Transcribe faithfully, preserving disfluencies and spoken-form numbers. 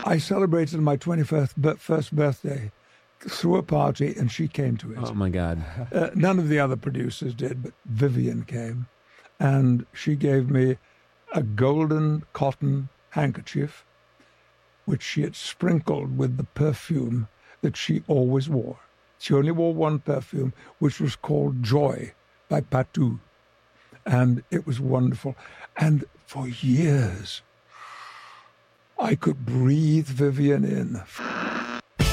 I celebrated my twenty-first bir- first birthday through a party, and she came to it. Oh, my God. Uh, none of the other producers did, but Vivian came, and she gave me a golden cotton handkerchief, which she had sprinkled with the perfume that she always wore. She only wore one perfume, which was called Joy by Patou. And it was wonderful. And for years, I could breathe Vivian in.